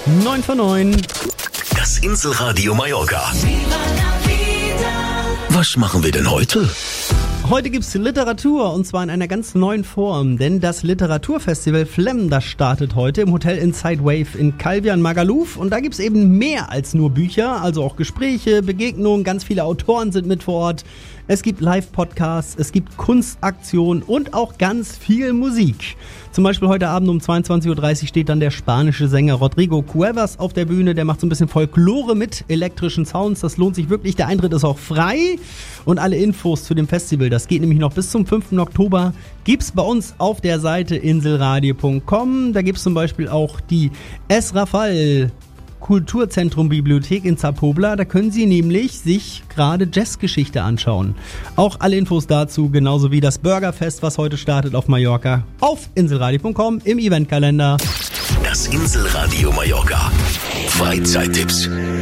9 von 9. Das Inselradio Mallorca. Was machen wir denn heute? Heute gibt's Literatur und zwar in einer ganz neuen Form, denn das Literaturfestival Phlegm, das startet heute im Hotel Inside Wave in Calvian Magaluf und da gibt's eben mehr als nur Bücher, also auch Gespräche, Begegnungen, ganz viele Autoren sind mit vor Ort. Es gibt Live-Podcasts, es gibt Kunstaktionen und auch ganz viel Musik. Zum Beispiel heute Abend um 22.30 Uhr steht dann der spanische Sänger Rodrigo Cuevas auf der Bühne. Der macht so ein bisschen Folklore mit elektrischen Sounds. Das lohnt sich wirklich. Der Eintritt ist auch frei. Und alle Infos zu dem Festival, das geht nämlich noch bis zum 5. Oktober, gibt's bei uns auf der Seite inselradio.com. Da gibt's zum Beispiel auch die S. Rafal Kulturzentrum Bibliothek in Zapobla. Da können Sie nämlich sich gerade Jazzgeschichte anschauen. Auch alle Infos dazu, genauso wie das Burgerfest, was heute startet auf Mallorca, auf inselradio.com im Eventkalender. Das Inselradio Mallorca. Freizeittipps.